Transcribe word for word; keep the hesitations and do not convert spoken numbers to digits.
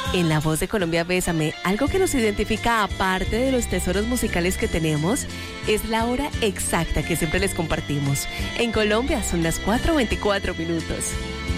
En La Voz de Colombia Bésame, algo que nos identifica aparte de los tesoros musicales que tenemos, es la hora exacta que siempre les compartimos. En Colombia son las cuatro veinticuatro minutos.